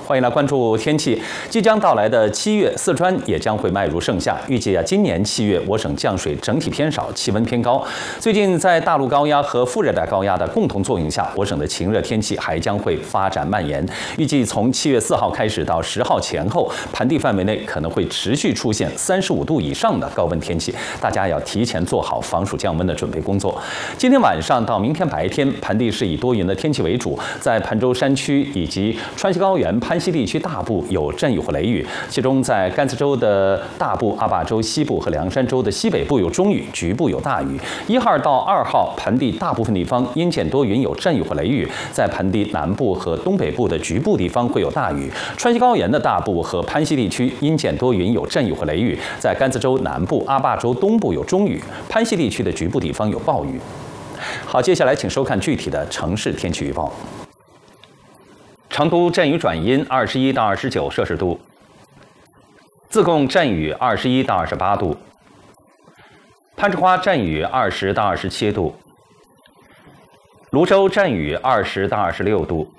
欢迎来关注天气。即将到来的7月，四川也将会迈入盛夏。预计今年7月我省降水整体偏少，气温偏高。最近在大陆高压和副热带高压的共同作用下，我省的晴热天气还将会发展蔓延。预计从7月4号开始到10号前后，盆地范围内可能会持续出现35度以上的高温天气，大家要提前做好防暑降温的准备工作。今天晚上到明天白天，盆地是以多云的天气为主，在盘州山区以及川西高原、潘西地区大部有阵雨或雷雨，其中在甘孜州的大部、阿坝州西部和凉山州的西北部有中雨，局部有大雨。1号到2号，盆地大部分地方阴见多云，有阵雨或雷雨，在盆地南部和东北部的局部地方会有大雨。川西高原的大部和潘西地区阴见多云，有阵雨或雷雨，在甘孜州南部、阿坝州东部有中雨，潘西地区的局部地方有暴雨。好，接下来请收看具体的城市天气预报。成都阵雨转阴，21到29摄氏度；自贡阵雨21到28度；攀枝花阵雨20到27度；泸州阵雨20到26度；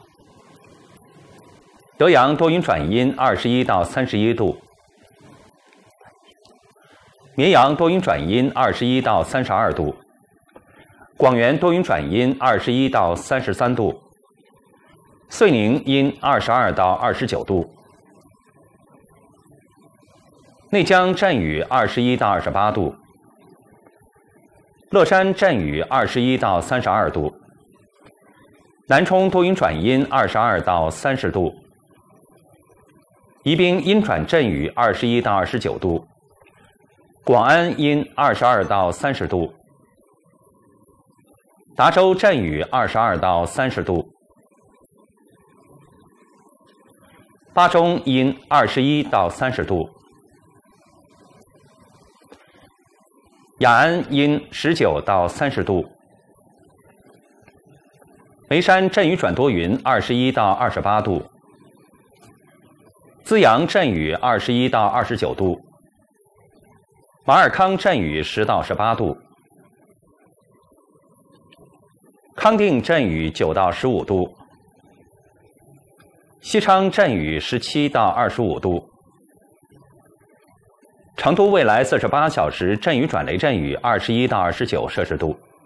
德阳多云转阴21到31度；绵阳多云转阴21到32度；广元多云转阴21到33度；遂宁阴22到29度；内江阵雨21到28度；乐山阵雨21到32度；南充多云转阴22到30度；宜宾阴转阵雨21到29度；广安阴22到30度；达州阵雨22到30度；巴中阴21到30度；雅安阴19到30度；眉山阵雨转多云21到28度；资阳阵雨21到29度；马尔康阵雨10到18度；康定阵雨9到15度；西昌阵雨17到25度；成都未来48小时阵雨转雷阵雨21到29摄氏度。